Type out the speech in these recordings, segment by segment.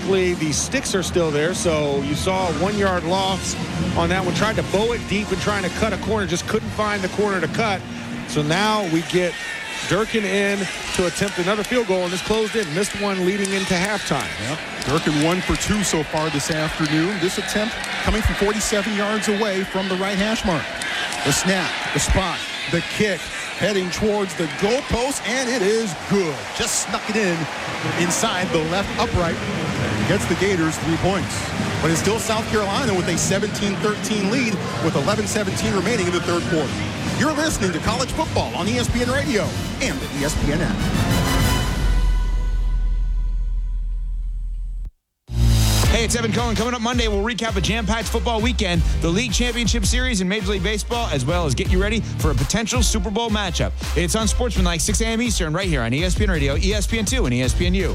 Thankfully, the sticks are still there, so you saw a 1-yard loss on that one. Tried to bow it deep and trying to cut a corner, just couldn't find the corner to cut. So now we get Durkin in to attempt another field goal, and this closed in. Missed one leading into halftime. Yep. Durkin 1 for 2 so far this afternoon. This attempt coming from 47 yards away from the right hash mark. The snap, the spot, the kick, heading towards the goalpost, and it is good. Just snuck it in inside the left upright and gets the Gators 3 points. But it's still South Carolina with a 17-13 lead with 11-17 remaining in the third quarter. You're listening to College Football on ESPN Radio and the ESPN app. Hey, it's Evan Cohen. Coming up Monday, we'll recap a jam-packed football weekend, the League Championship Series in Major League Baseball, as well as get you ready for a potential Super Bowl matchup. It's on Sportsmanlike, 6 a.m. Eastern, right here on ESPN Radio, ESPN2, and ESPNU.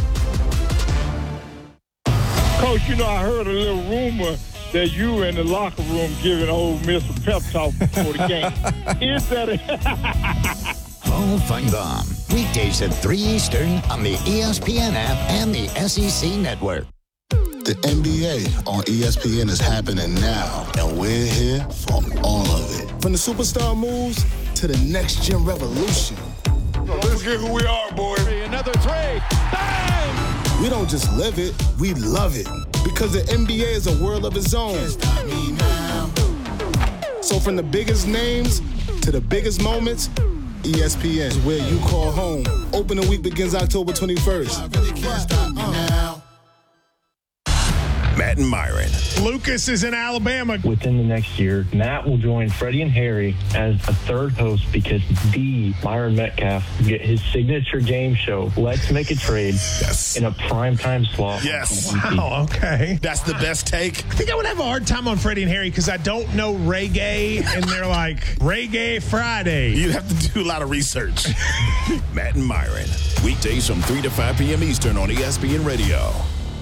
Coach, I heard a little rumor that you were in the locker room giving Ole Miss a pep talk before the game. Is that Paul Feinbaum, weekdays at 3 Eastern on the ESPN app and the SEC Network. The NBA on ESPN is happening now, and we're here for all of it. From the superstar moves to the next-gen revolution. Let's get who we are, boy. Another three. Bang! We don't just live it, we love it. Because the NBA is a world of its own. So from the biggest names to the biggest moments, ESPN is where you call home. Opening week begins October 21st. Really can't stop me now. Matt and Myron. Lucas is in Alabama. Within the next year, Matt will join Freddie and Harry as a third host because the Myron Metcalf will get his signature game show, Let's Make a Trade, in a primetime slot. Yes. Wow, okay. That's the best take. I think I would have a hard time on Freddie and Harry because I don't know reggae, and they're like, Reggae Friday. You'd have to do a lot of research. Matt and Myron. Weekdays from 3 to 5 p.m. Eastern on ESPN Radio.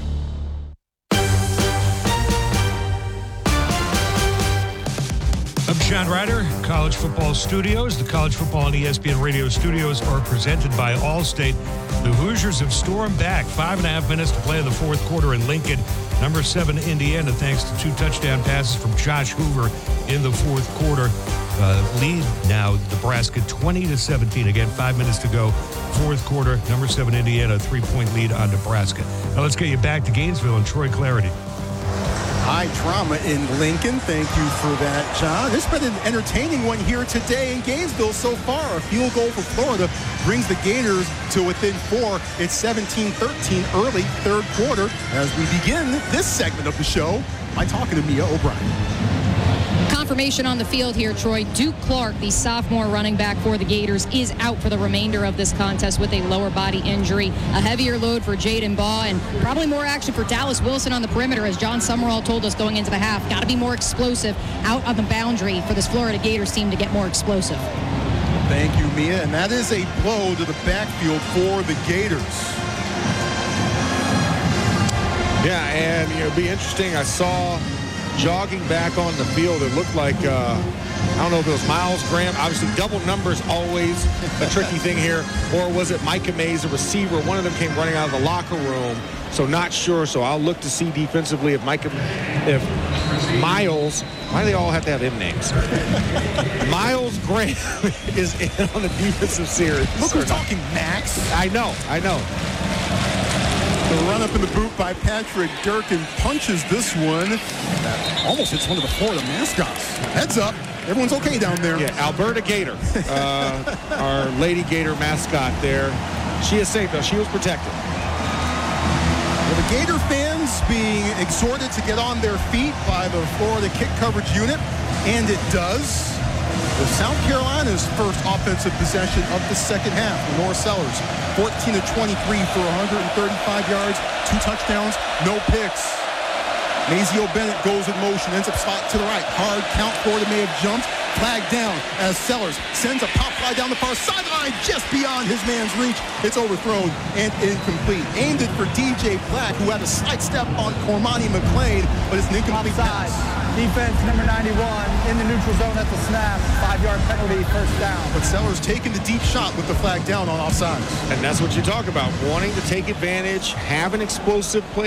I'm Sean Ryder, College Football Studios. The College Football and ESPN Radio studios are presented by Allstate. The Hoosiers have stormed back 5.5 minutes to play in the fourth quarter in Lincoln. Number 7, Indiana, thanks to 2 touchdown passes from Josh Hoover in the fourth quarter. Lead now, Nebraska 20-17. Again, 5 minutes to go. Fourth quarter, number 7, Indiana, 3-point lead on Nebraska. Now let's get you back to Gainesville and Troy Clarity. High drama in Lincoln. Thank you for that, John. It's been an entertaining one here today in Gainesville so far. A field goal for Florida brings the Gators to within 4. It's 17-13 early third quarter as we begin this segment of the show by talking to Mia O'Brien. Confirmation on the field here, Troy. Duke Clark, the sophomore running back for the Gators, is out for the remainder of this contest with a lower body injury. A heavier load for Jaden Baugh, and probably more action for Dallas Wilson on the perimeter, as John Summerall told us going into the half. Got to be more explosive out on the boundary for this Florida Gators team to get more explosive. Thank you, Mia. And that is a blow to the backfield for the Gators. Yeah, and it'll be interesting. I saw jogging back on the field, it looked like, I don't know if it was Miles Graham. Obviously, double numbers always a tricky thing here. Or was it Micah Mays, a receiver? One of them came running out of the locker room, so not sure. So I'll look to see defensively if Miles, why do they all have to have M names? Miles Graham is in on the defensive series. Look, we're talking Max. I know. The run up in the boot by Patrick Durkin punches this one. That almost hits one of the Florida mascots. Heads up. Everyone's okay down there. Yeah, Alberta Gator, our Lady Gator mascot there. She is safe, though. She was protected. Well, the Gator fans being exhorted to get on their feet by the Florida kick coverage unit, and it does. With South Carolina's first offensive possession of the second half, Lenore Sellers, 14 of 23 for 135 yards, 2 touchdowns, no picks. Mazio Bennett goes in motion, ends up slot to the right. Hard count, Florida may have jumped. Flag down as Sellers sends a pop fly down the far sideline just beyond his man's reach. It's overthrown and incomplete. Aimed it for DJ Black, who had a slight step on Cormani McClain, but it's an incomplete pass. Defense number 91 in the neutral zone at the snap. 5-yard penalty, first down. But Sellers taking the deep shot with the flag down on offsides. And that's what you talk about, wanting to take advantage, have an explosive play.